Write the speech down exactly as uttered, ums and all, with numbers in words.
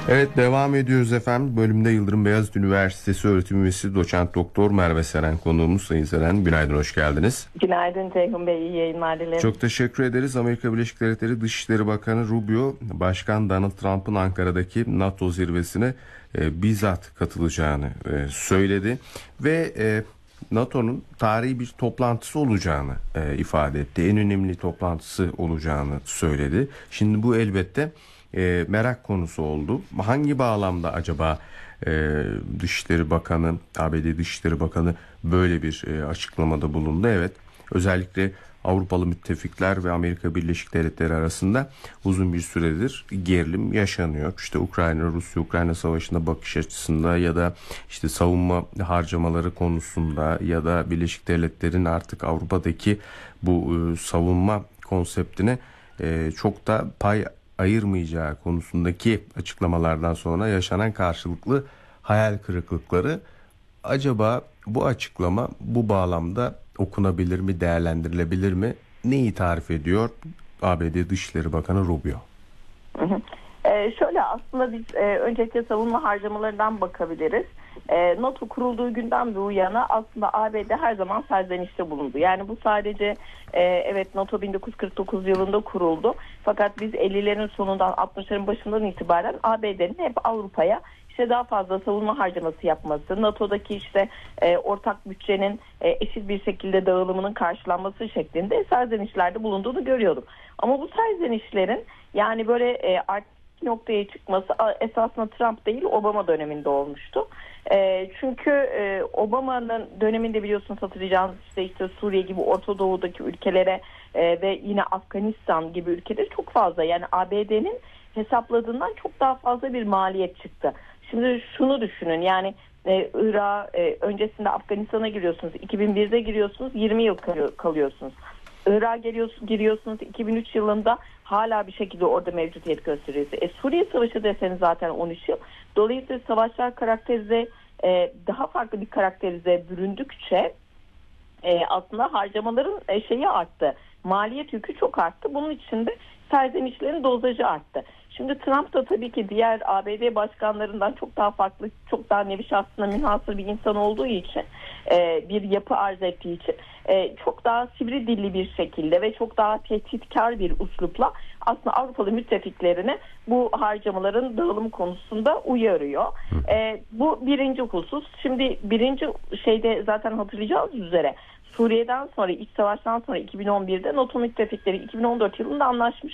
Evet, devam ediyoruz efendim. Bölümde Yıldırım Beyazıt Üniversitesi öğretim üyesi doçent doktor Merve Seren konuğumuz. Sayın Seren, günaydın, hoş geldiniz. Günaydın Ceyhun Bey, iyi yayınlar dilerim. Çok teşekkür ederiz. Amerika Birleşik Devletleri Dışişleri Bakanı Rubio, Başkan Donald Trump'ın Ankara'daki NATO zirvesine e, bizzat katılacağını e, söyledi ve e, NATO'nun tarihi bir toplantısı olacağını e, ifade etti. En önemli toplantısı olacağını söyledi. Şimdi bu elbette e, merak konusu oldu. Hangi bağlamda acaba e, Dışişleri Bakanı, A B D Dışişleri Bakanı böyle bir e, açıklamada bulundu? Evet, özellikle Avrupalı müttefikler ve Amerika Birleşik Devletleri arasında uzun bir süredir gerilim yaşanıyor. İşte Ukrayna, Rusya-Ukrayna savaşına bakış açısında ya da işte savunma harcamaları konusunda ya da Birleşik Devletler'in artık Avrupa'daki bu e, savunma konseptine e, çok da pay ayırmayacağı konusundaki açıklamalardan sonra yaşanan karşılıklı hayal kırıklıkları. Acaba bu açıklama bu bağlamda okunabilir mi, değerlendirilebilir mi? Neyi tarif ediyor A B D Dışişleri Bakanı Rubio? Hı hı. Ee, şöyle aslında biz e, öncelikle savunma harcamalarından bakabiliriz. E, NATO kurulduğu günden bu yana aslında A B D her zaman serzenişte bulundu. Yani bu sadece e, evet NATO bin dokuz yüz kırk dokuz yılında kuruldu. Fakat biz ellilerin sonundan altmışların başından itibaren A B D'nin hep Avrupa'ya işte daha fazla savunma harcaması yapması, NATO'daki işte e, ortak bütçenin e, eşit bir şekilde dağılımının karşılanması şeklinde serzenişlerde bulunduğunu görüyorduk. Ama bu serzenişlerin yani böyle e, artık noktaya çıkması esasında Trump değil Obama döneminde olmuştu. E, çünkü e, Obama'nın döneminde biliyorsunuz hatırlayacağınız işte, işte Suriye gibi Orta Doğu'daki ülkelere e, ve yine Afganistan gibi ülkelere çok fazla yani A B D'nin hesapladığından çok daha fazla bir maliyet çıktı. Şimdi şunu düşünün yani e, Irak e, öncesinde Afganistan'a giriyorsunuz, iki bin birde giriyorsunuz, yirmi yıl kalıyorsunuz. Irak'a giriyorsunuz, giriyorsunuz iki bin üç yılında hala bir şekilde orada mevcudiyet gösteriyorsunuz. E, Suriye Savaşı deseniz zaten on üç yıl. Dolayısıyla savaşlar karakterize e, daha farklı bir karakterize büründükçe e, aslında harcamaların e, şeyi arttı. Maliyet yükü çok arttı. Bunun için de serzenişlerin dozajı arttı. Şimdi Trump da tabii ki diğer A B D başkanlarından çok daha farklı, çok daha nevi şahsına münhasır bir insan olduğu için, e, bir yapı arz ettiği için e, çok daha sivri dilli bir şekilde ve çok daha tehditkar bir üslupla aslında Avrupalı müttefiklerini bu harcamaların dağılımı konusunda uyarıyor. E, bu birinci husus. Şimdi birinci şeyde zaten hatırlayacağınız üzere Suriye'den sonra, iç savaştan sonra iki bin on birde NATO müttefikleri iki bin on dört yılında anlaşmış.